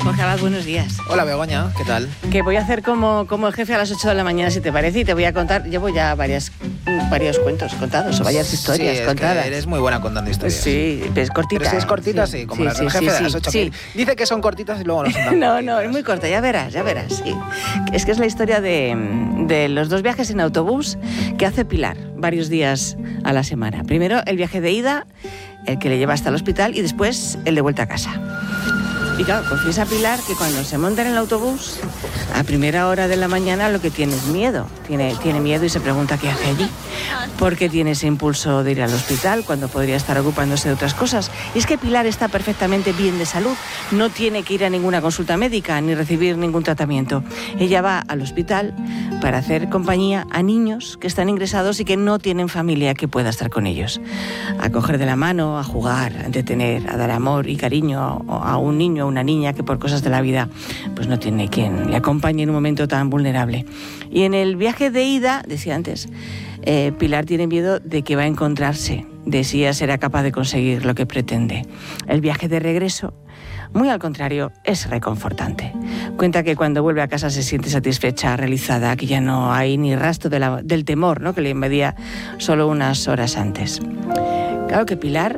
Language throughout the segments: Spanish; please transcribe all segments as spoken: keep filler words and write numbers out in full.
Jorge Abad, buenos días. Hola Begoña, ¿qué tal? Que voy a hacer como, como el jefe a las ocho de la mañana, si te parece, y te voy a contar, llevo ya varias, varios cuentos contados, o varias historias sí, es contadas. Que eres muy buena contando historias. Sí, es cortita. Pero si es cortita, sí, sí, como sí, las del sí, jefe sí, de las sí, ocho. sí. Que dice que son cortitas y luego no son tan No, cortitas. no, es muy corta, ya verás, ya verás, sí. Es que es la historia de, de los dos viajes en autobús que hace Pilar varios días a la semana. Primero el viaje de ida, el que le lleva hasta el hospital, y después el de vuelta a casa. Y claro, confiesa Pilar que cuando se monta en el autobús, a primera hora de la mañana lo que tiene es miedo. Tiene, tiene miedo y se pregunta qué hace allí. Porque tiene ese impulso de ir al hospital cuando podría estar ocupándose de otras cosas. Y es que Pilar está perfectamente bien de salud. No tiene que ir a ninguna consulta médica ni recibir ningún tratamiento. Ella va al hospital para hacer compañía a niños que están ingresados y que no tienen familia que pueda estar con ellos. A coger de la mano, a jugar, a entretener, a dar amor y cariño a, a un niño, una niña que por cosas de la vida pues no tiene quien le acompañe en un momento tan vulnerable. Y en el viaje de ida, decía antes, eh, Pilar tiene miedo de que va a encontrarse, de si ella será capaz de conseguir lo que pretende. El viaje de regreso, muy al contrario, es reconfortante. Cuenta que cuando vuelve a casa se siente satisfecha, realizada, que ya no hay ni rastro de la, del temor, ¿no?, que le invadía solo unas horas antes. Claro que Pilar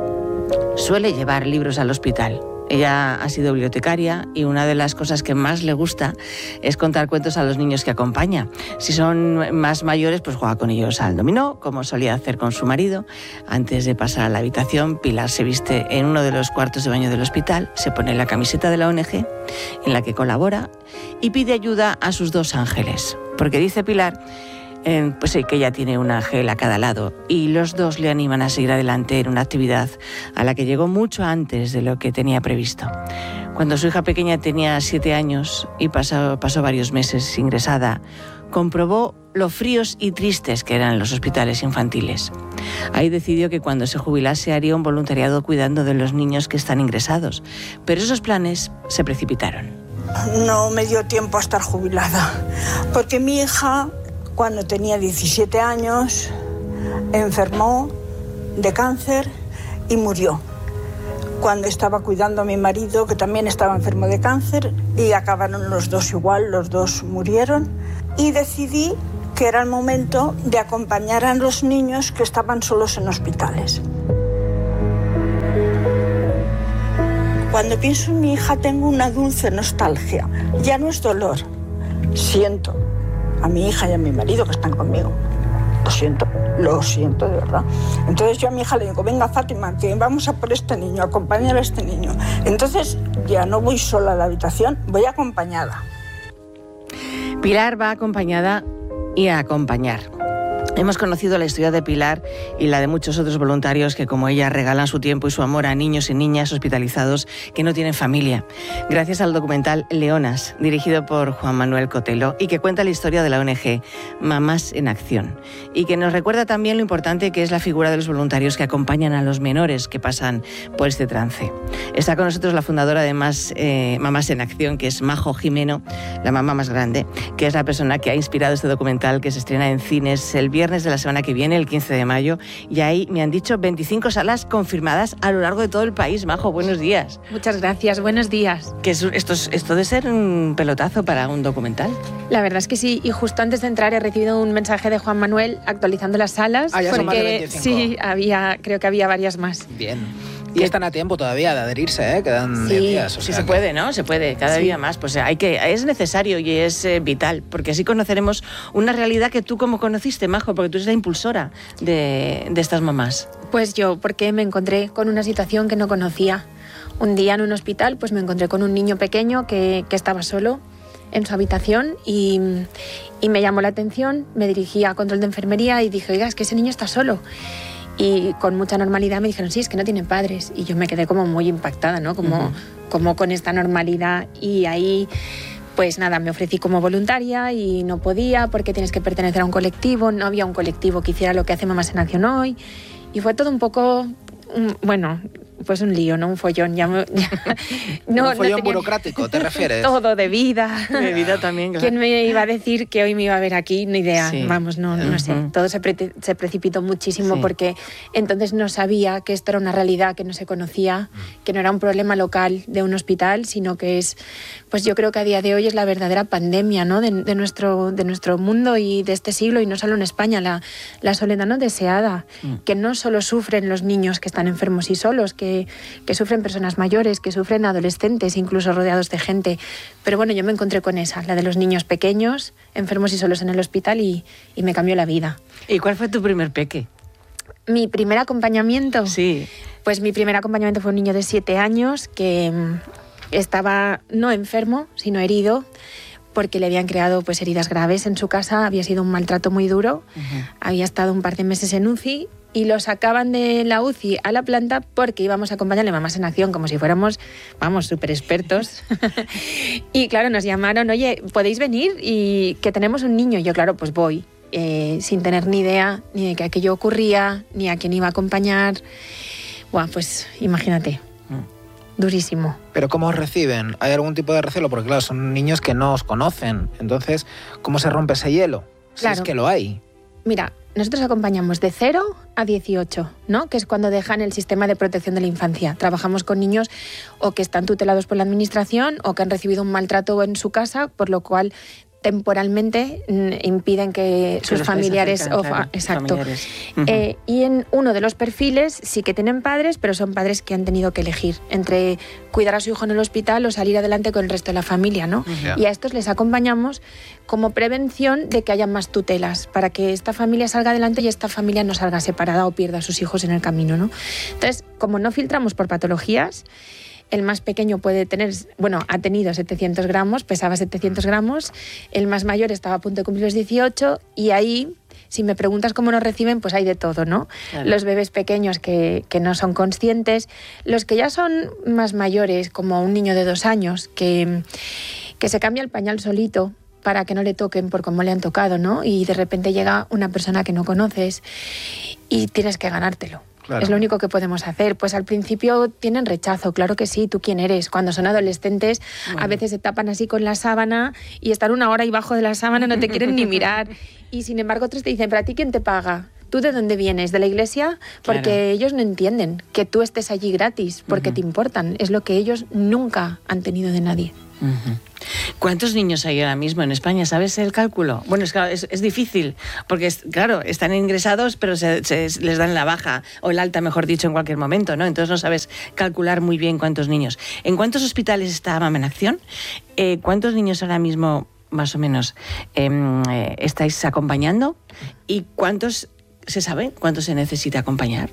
suele llevar libros al hospital. Ella ha sido bibliotecaria y una de las cosas que más le gusta es contar cuentos a los niños que acompaña. Si son más mayores, pues juega con ellos al dominó, como solía hacer con su marido. Antes de pasar a la habitación, Pilar se viste en uno de los cuartos de baño del hospital, se pone la camiseta de la O N G en la que colabora y pide ayuda a sus dos ángeles. Porque dice Pilar Eh, pues sí, que ella tiene un ángel a cada lado y los dos le animan a seguir adelante en una actividad a la que llegó mucho antes de lo que tenía previsto. Cuando su hija pequeña tenía siete años y pasó, pasó varios meses ingresada, comprobó lo fríos y tristes que eran los hospitales infantiles. Ahí decidió que cuando se jubilase haría un voluntariado cuidando de los niños que están ingresados, pero esos planes se precipitaron. No me dio tiempo a estar jubilada, porque mi hija, cuando tenía diecisiete años, enfermó de cáncer y murió. Cuando estaba cuidando a mi marido, que también estaba enfermo de cáncer, y acabaron los dos igual, los dos murieron, y decidí que era el momento de acompañar a los niños que estaban solos en hospitales. Cuando pienso en mi hija tengo una dulce nostalgia. Ya no es dolor, siento a mi hija y a mi marido que están conmigo. Lo siento, lo siento de verdad. Entonces yo a mi hija le digo, venga Fátima, que vamos a por este niño, acompañar a este niño. Entonces ya no voy sola a la habitación, voy acompañada. Pilar va acompañada y a acompañar. Hemos conocido la historia de Pilar y la de muchos otros voluntarios que, como ella, regalan su tiempo y su amor a niños y niñas hospitalizados que no tienen familia, gracias al documental Leonas, dirigido por Juan Manuel Cotelo, y que cuenta la historia de la O N G Mamás en Acción, y que nos recuerda también lo importante que es la figura de los voluntarios que acompañan a los menores que pasan por este trance. Está con nosotros la fundadora de Más, eh, Mamás en Acción, que es Majo Jimeno, la mamá más grande, que es la persona que ha inspirado este documental, que se estrena en cines el viernes de la semana que viene, el quince de mayo, y ahí me han dicho veinticinco salas confirmadas a lo largo de todo el país. Majo, buenos días. Muchas gracias, buenos días. ¿Qué es esto, esto de ser un pelotazo para un documental? La verdad es que sí, y justo antes de entrar he recibido un mensaje de Juan Manuel actualizando las salas. Ah, ya porque son más de veinticinco. Sí, había, creo que había varias más. Bien. Y están a tiempo todavía de adherirse, ¿eh? Quedan sí, diez días. O sí sea se que... puede, ¿no? Se puede, cada sí. día más. Pues hay que, es necesario y es eh, vital, porque así conoceremos una realidad que tú como conociste, Majo, porque tú eres la impulsora de, de estas mamás. Pues yo, porque me encontré con una situación que no conocía. Un día en un hospital, pues me encontré con un niño pequeño que, que estaba solo en su habitación y, y me llamó la atención, me dirigí a control de enfermería y dije, oiga, es que ese niño está solo. Y con mucha normalidad me dijeron, sí, es que no tienen padres. Y yo me quedé como muy impactada, ¿no? Como, uh-huh. como con esta normalidad. Y ahí, pues nada, me ofrecí como voluntaria y no podía porque tienes que pertenecer a un colectivo. No había un colectivo que hiciera lo que hace Mamás en Acción hoy. Y fue todo un poco, bueno, pues un lío, ¿no? Un follón. Ya me, ya, no, un follón no burocrático, ¿te refieres? Todo de vida. De vida también, claro. ¿Quién me iba a decir que hoy me iba a ver aquí? Ni idea. Sí. Vamos, no, no uh-huh. sé. Todo se, pre- se precipitó muchísimo sí. porque entonces no sabía que esto era una realidad que no se conocía, que no era un problema local de un hospital, sino que es, pues yo creo que a día de hoy es la verdadera pandemia, ¿no? de, de, nuestro, de nuestro mundo y de este siglo, y no solo en España, la, la soledad no deseada, mm. que no solo sufren los niños que están enfermos y solos, que, que sufren personas mayores, que sufren adolescentes, incluso rodeados de gente. Pero bueno, yo me encontré con esa, la de los niños pequeños, enfermos y solos en el hospital, y, y me cambió la vida. ¿Y cuál fue tu primer peque? Mi primer acompañamiento. Sí. Pues mi primer acompañamiento fue un niño de siete años que estaba no enfermo, sino herido, porque le habían creado pues heridas graves en su casa, había sido un maltrato muy duro, uh-huh. había estado un par de meses en U C I y lo sacaban de la U C I a la planta porque íbamos a acompañarle a Mamás en Acción como si fuéramos, vamos, súper expertos. Y claro, nos llamaron, oye, ¿podéis venir? Y que tenemos un niño. Y yo, claro, pues voy, eh, sin tener ni idea ni de que aquello ocurría, ni a quién iba a acompañar. Buah, pues imagínate. Durísimo. ¿Pero cómo os reciben? ¿Hay algún tipo de recelo? Porque claro, son niños que no os conocen. Entonces, ¿cómo se rompe ese hielo? Claro. Si es que lo hay. Mira, nosotros acompañamos de cero a dieciocho, ¿no? Que es cuando dejan el sistema de protección de la infancia. Trabajamos con niños o que están tutelados por la administración o que han recibido un maltrato en su casa, por lo cual temporalmente impiden que, que sus familiares... Acercan, o, claro, exacto. Familiares. Uh-huh. Eh, y en uno de los perfiles sí que tienen padres, pero son padres que han tenido que elegir entre cuidar a su hijo en el hospital o salir adelante con el resto de la familia, ¿no? Uh-huh. Y a estos les acompañamos como prevención de que haya más tutelas, para que esta familia salga adelante y esta familia no salga separada o pierda a sus hijos en el camino, ¿no? Entonces, como no filtramos por patologías, el más pequeño puede tener, bueno, ha tenido setecientos gramos, pesaba setecientos gramos, el más mayor estaba a punto de cumplir los dieciocho, y ahí, si me preguntas cómo nos reciben, pues hay de todo, ¿no? Claro. Los bebés pequeños que, que no son conscientes, los que ya son más mayores, como un niño de dos años, que, que se cambia el pañal solito para que no le toquen por cómo le han tocado, ¿no? Y de repente llega una persona que no conoces y tienes que ganártelo. Claro. Es lo único que podemos hacer. Pues al principio tienen rechazo, claro que sí, ¿tú quién eres? Cuando son adolescentes, bueno, a veces se tapan así con la sábana y están una hora ahí bajo de la sábana, no te quieren ni mirar. Y sin embargo otros te dicen, ¿pero a ti quién te paga? ¿Tú de dónde vienes? ¿De la iglesia? Porque claro, ellos no entienden que tú estés allí gratis, porque uh-huh. te importan. Es lo que ellos nunca han tenido de nadie. Uh-huh. ¿Cuántos niños hay ahora mismo en España? ¿Sabes el cálculo? Bueno, es, es, es difícil, porque es, claro, están ingresados, pero se, se, les dan la baja, o el alta, mejor dicho, en cualquier momento, ¿no? Entonces no sabes calcular muy bien cuántos niños. ¿En cuántos hospitales está Mamá en Acción? Eh, ¿Cuántos niños ahora mismo, más o menos, eh, estáis acompañando? ¿Y cuántos, se sabe, cuántos se necesita acompañar?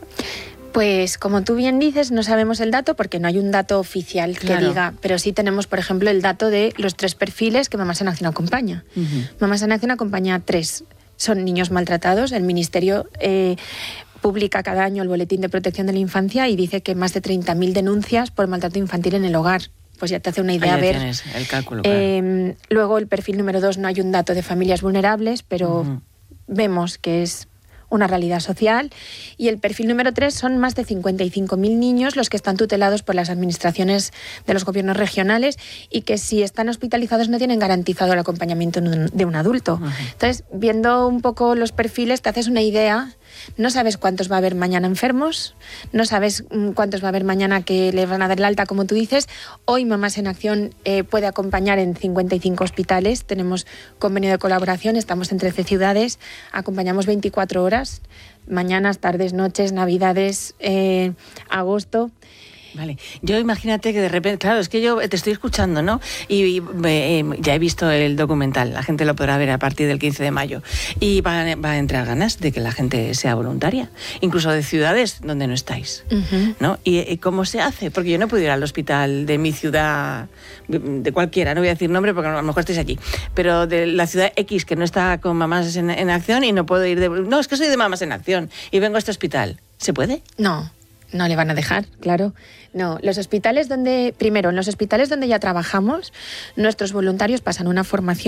Pues como tú bien dices, no sabemos el dato porque no hay un dato oficial que claro. diga, pero sí tenemos, por ejemplo, el dato de los tres perfiles que Mamás en Acción acompaña. Uh-huh. Mamás en Acción acompaña a tres. Son niños maltratados. El Ministerio eh, publica cada año el Boletín de Protección de la Infancia y dice que más de treinta mil denuncias por maltrato infantil en el hogar. Pues ya te hace una idea. Ahí ver. Tienes el cálculo, claro. eh, luego el perfil número dos, no hay un dato de familias vulnerables, pero uh-huh. vemos que es una realidad social. Y el perfil número tres son más de cincuenta y cinco mil niños los que están tutelados por las administraciones de los gobiernos regionales y que si están hospitalizados no tienen garantizado el acompañamiento de un adulto. Uh-huh. Entonces, viendo un poco los perfiles, te haces una idea. No sabes cuántos va a haber mañana enfermos, no sabes cuántos va a haber mañana que le van a dar el alta, como tú dices. Hoy Mamás en Acción eh, puede acompañar en cincuenta y cinco hospitales, tenemos convenio de colaboración, estamos en trece ciudades, acompañamos veinticuatro horas, mañanas, tardes, noches, navidades, eh, agosto. Vale, yo imagínate que de repente, claro, es que yo te estoy escuchando, ¿no? Y, y eh, ya he visto el documental, la gente lo podrá ver a partir del quince de mayo y va, va a entrar ganas de que la gente sea voluntaria, incluso de ciudades donde no estáis, uh-huh. ¿no? ¿Y, y cómo se hace? Porque yo no puedo ir al hospital de mi ciudad, de cualquiera, no voy a decir nombre porque a lo mejor estáis aquí, pero de la ciudad X que no está con Mamás en, en Acción y no puedo ir de... No, es que soy de Mamás en Acción y vengo a este hospital. ¿Se puede? No. No le van a dejar, claro. No, los hospitales donde, primero, en los hospitales donde ya trabajamos, nuestros voluntarios pasan una formación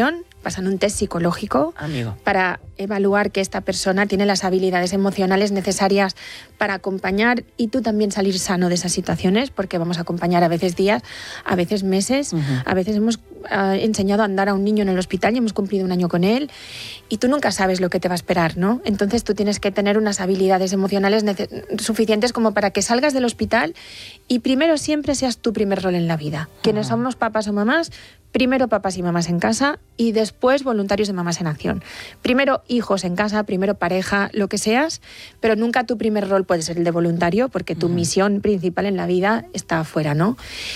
pasan un test psicológico Amigo. para evaluar que esta persona tiene las habilidades emocionales necesarias para acompañar y tú también salir sano de esas situaciones, porque vamos a acompañar a veces días, a veces meses, uh-huh. a veces hemos uh, enseñado a andar a un niño en el hospital y hemos cumplido un año con él y tú nunca sabes lo que te va a esperar, ¿no? Entonces tú tienes que tener unas habilidades emocionales nece- suficientes como para que salgas del hospital y primero siempre seas tu primer rol en la vida. Uh-huh. Quienes somos papás o mamás, primero papás y mamás en casa y después voluntarios de Mamás en Acción. Primero hijos en casa, primero pareja, lo que seas, pero nunca tu primer rol puede ser el de voluntario porque tu uh-huh. misión principal en la vida está afuera, ¿no?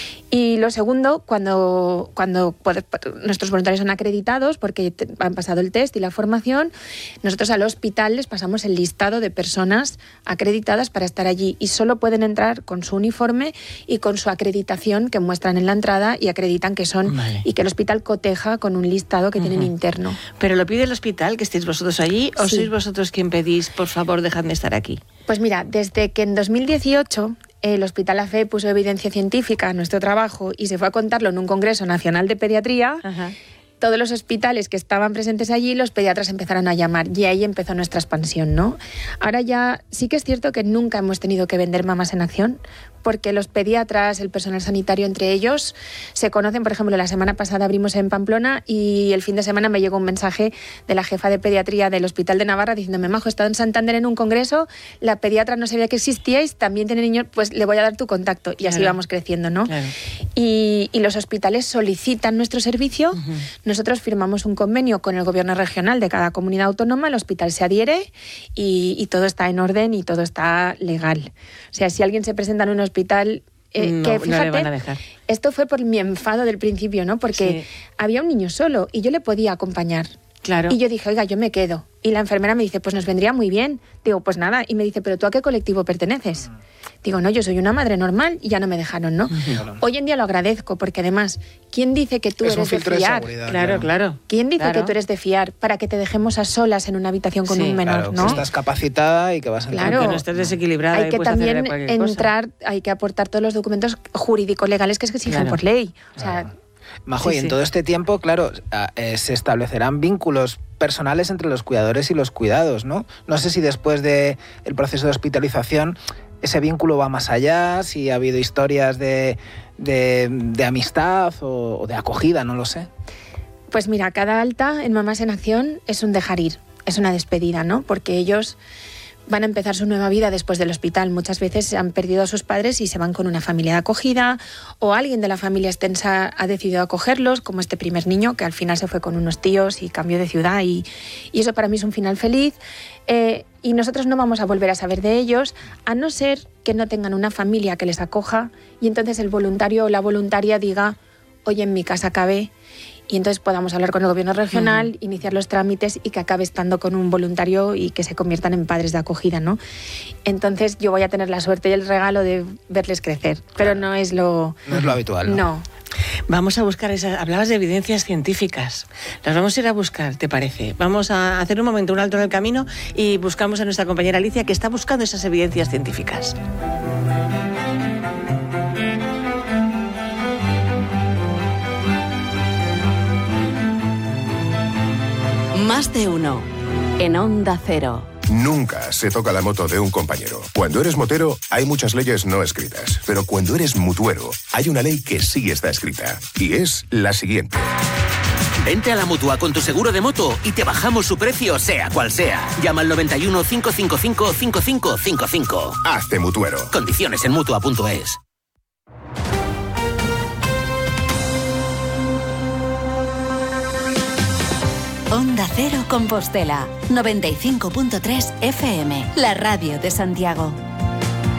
Y lo segundo, cuando, cuando nuestros voluntarios son acreditados porque han pasado el test y la formación, nosotros al hospital les pasamos el listado de personas acreditadas para estar allí y solo pueden entrar con su uniforme y con su acreditación que muestran en la entrada y acreditan que son vale. y que el hospital coteja con un listado que uh-huh. tienen interno. ¿Pero lo pide el hospital, que estéis vosotros allí, o sí. sois vosotros quien pedís, por favor, dejadme estar aquí? Pues mira, desde que en dos mil dieciocho el Hospital A F E puso evidencia científica a nuestro trabajo y se fue a contarlo en un Congreso Nacional de Pediatría, uh-huh. todos los hospitales que estaban presentes allí, los pediatras empezaron a llamar y ahí empezó nuestra expansión, ¿no? Ahora ya sí que es cierto que nunca hemos tenido que vender Mamás en Acción, porque los pediatras, el personal sanitario entre ellos se conocen. Por ejemplo, la semana pasada abrimos en Pamplona y el fin de semana me llegó un mensaje de la jefa de pediatría del Hospital de Navarra diciéndome: Majo, he estado en Santander en un congreso, la pediatra no sabía que existíais, también tiene niños, pues le voy a dar tu contacto. Y así claro. vamos creciendo, ¿no? Claro. Y, y los hospitales solicitan nuestro servicio, uh-huh. nosotros firmamos un convenio con el gobierno regional de cada comunidad autónoma, el hospital se adhiere y, y todo está en orden y todo está legal. O sea, si alguien se presenta en un hospital hospital eh, no, que fíjate, no le van a dejar. Esto fue por mi enfado del principio, ¿no? Porque sí. había un niño solo y yo le podía acompañar. Claro. Y yo dije, oiga, yo me quedo. Y la enfermera me dice, pues nos vendría muy bien. Digo, pues nada. Y me dice, ¿pero tú a qué colectivo perteneces? Digo, no, yo soy una madre normal y ya no me dejaron, ¿no? Uh-huh. Hoy en día lo agradezco porque además, ¿quién dice que tú es eres un filtro de fiar? De seguridad, claro, claro. ¿Quién dice claro. que tú eres de fiar para que te dejemos a solas en una habitación con sí, un menor, claro, ¿no? Que estás capacitada y que vas a entrar. Claro, que no estés desequilibrada. Hay y que también entrar, cosa. hay que aportar todos los documentos jurídicos legales que es que exigen claro. por ley. O sea, claro. Majo, sí, y en sí. todo este tiempo, claro, eh, se establecerán vínculos personales entre los cuidadores y los cuidados, ¿no? No sé si después del proceso de hospitalización ese vínculo va más allá, si ha habido historias de, de, de amistad o, o de acogida, no lo sé. Pues mira, cada alta en Mamás en Acción es un dejar ir, es una despedida, ¿no? Porque ellos van a empezar su nueva vida después del hospital. Muchas veces han perdido a sus padres y se van con una familia de acogida o alguien de la familia extensa ha decidido acogerlos, como este primer niño que al final se fue con unos tíos y cambió de ciudad y, y eso para mí es un final feliz. Eh, y nosotros no vamos a volver a saber de ellos a no ser que no tengan una familia que les acoja y entonces el voluntario o la voluntaria diga, oye, en mi casa acabé. Y entonces podamos hablar con el gobierno regional, uh-huh. iniciar los trámites y que acabe estando con un voluntario y que se conviertan en padres de acogida, ¿no? Entonces yo voy a tener la suerte y el regalo de verles crecer, pero claro. no es lo... No es lo habitual, ¿no? No. Vamos a buscar esas... Hablabas de evidencias científicas. Las vamos a ir a buscar, ¿te parece? Vamos a hacer un momento, un alto en el camino y buscamos a nuestra compañera Alicia que está buscando esas evidencias científicas. Más de uno. En Onda Cero. Nunca se toca la moto de un compañero. Cuando eres motero, hay muchas leyes no escritas. Pero cuando eres mutuero, hay una ley que sí está escrita. Y es la siguiente. Vente a la Mutua con tu seguro de moto y te bajamos su precio, sea cual sea. Llama al noventa y uno, cinco cinco cinco, cinco cinco cinco cinco. Hazte mutuero. Condiciones en mutua punto es. Onda Cero Compostela, noventa y cinco punto tres F M, la radio de Santiago.